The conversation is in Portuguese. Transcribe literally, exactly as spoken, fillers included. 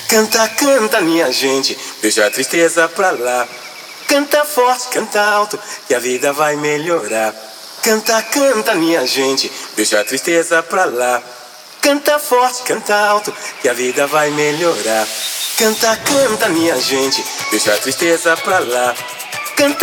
Canta, canta, minha gente, deixa a tristeza pra lá. Canta forte, canta alto, que a vida vai melhorar. Canta, canta, minha gente, deixa a tristeza pra lá. Canta forte, canta alto, que a vida vai melhorar. Canta, canta, minha gente, deixa a tristeza pra lá. Canta